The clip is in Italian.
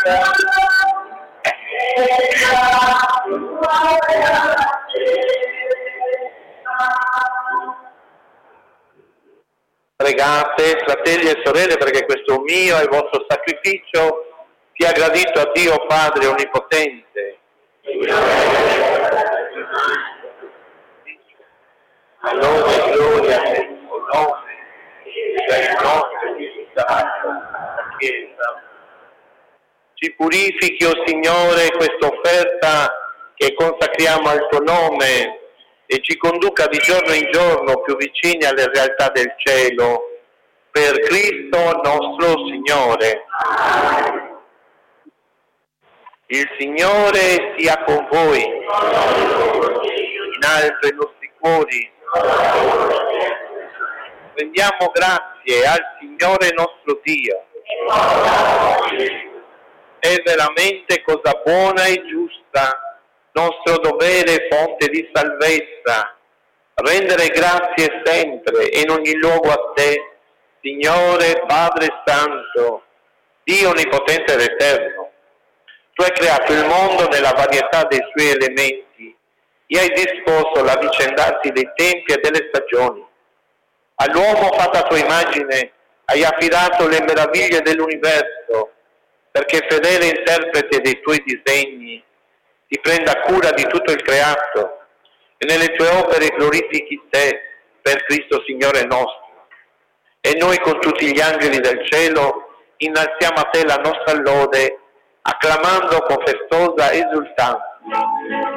Pregate, fratelli e sorelle, perché questo mio e vostro sacrificio sia gradito a Dio Padre Onnipotente. A nome e gloria del suo nome, dai nostri risultati, la Chiesa. Ci purifichi, o Signore, questa offerta che consacriamo al tuo nome e ci conduca di giorno in giorno più vicini alle realtà del cielo. Per Cristo nostro Signore. Il Signore sia con voi. In alto i nostri cuori. Rendiamo grazie al Signore nostro Dio. È veramente cosa buona e giusta, nostro dovere e fonte di salvezza, rendere grazie sempre e in ogni luogo a te, Signore Padre Santo, Dio Onnipotente ed Eterno. Tu hai creato il mondo nella varietà dei suoi elementi e hai disposto l'avvicendarsi dei tempi e delle stagioni. All'uomo fatto a tua immagine hai affidato le meraviglie dell'universo, perché fedele interprete dei tuoi disegni ti prenda cura di tutto il creato e nelle tue opere glorifichi te per Cristo Signore nostro. E noi con tutti gli angeli del cielo innalziamo a te la nostra lode, acclamando con festosa esultanza.